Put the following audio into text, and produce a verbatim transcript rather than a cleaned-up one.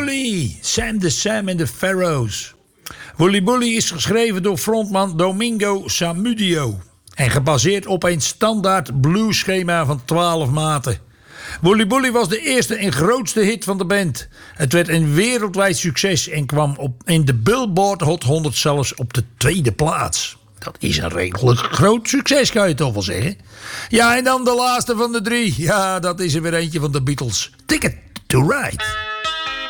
Bully, Sam de Sam en de Pharaohs. Wooly Bully is geschreven door frontman Domingo Samudio en gebaseerd op een standaard blueschema van twaalf maten. Wooly Bully was de eerste en grootste hit van de band. Het werd een wereldwijd succes en kwam op in de Billboard Hot honderd zelfs op de tweede plaats. Dat is een redelijk groot succes, kan je toch wel zeggen. Ja, en dan de laatste van de drie. Ja, dat is er weer eentje van de Beatles. Ticket to Ride.